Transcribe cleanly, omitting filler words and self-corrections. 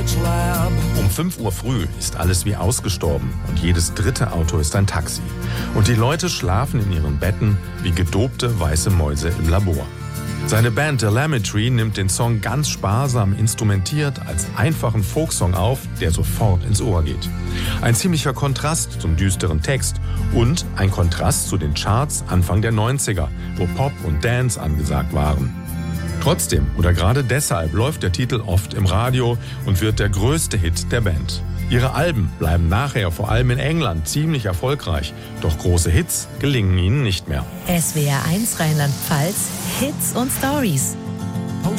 Um 5 Uhr früh ist alles wie ausgestorben und jedes dritte Auto ist ein Taxi. Und die Leute schlafen in ihren Betten wie gedobte weiße Mäuse im Labor. Seine Band Telemetry nimmt den Song ganz sparsam instrumentiert als einfachen Folksong auf, der sofort ins Ohr geht. Ein ziemlicher Kontrast zum düsteren Text und ein Kontrast zu den Charts Anfang der 90er, wo Pop und Dance angesagt waren. Trotzdem oder gerade deshalb läuft der Titel oft im Radio und wird der größte Hit der Band. Ihre Alben bleiben nachher vor allem in England ziemlich erfolgreich, doch große Hits gelingen ihnen nicht mehr. SWR 1 Rheinland-Pfalz, Hits und Stories.